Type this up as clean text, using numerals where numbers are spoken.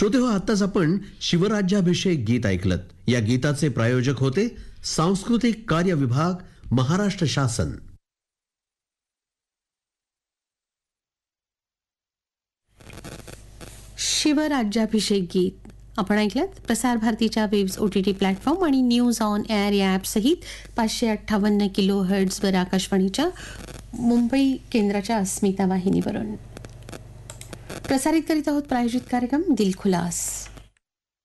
श्रोते हो, आत्ताच आपण शिवराज्याभिषेक गीत ऐकलत. या गीताचे प्रायोजक होते सांस्कृतिक कार्य विभाग, महाराष्ट्र शासन. शिवराज्याभिषेक गीत आपण ऐकलं. प्रसार भारतीच्या वेव्स OTT प्लॅटफॉर्म आणि न्यूज ऑन एअर या ॲप सहित 558 किलोहर्ट्झवर आकाशवाणीच्या मुंबई केंद्राच्या अस्मिता वाहिनीवरून प्रसारित करीत आहोत. प्रायोजित कार्यक्रम दिल खुलास.